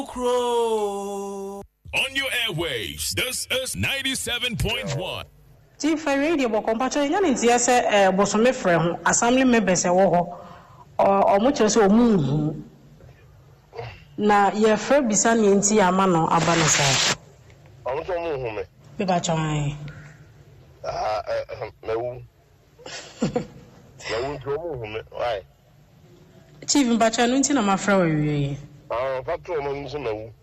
On your airwaves, this is 97.1. Chief Radio Bokompacho, Yan Tiasa, Bosome Frem, Assembly members, or much as a moon. Na ye fur bisan yinti amano abanasa. I'm so moving. Bibachai. No. Why? Chief Bacha, Nuntina, my friend. Patrol,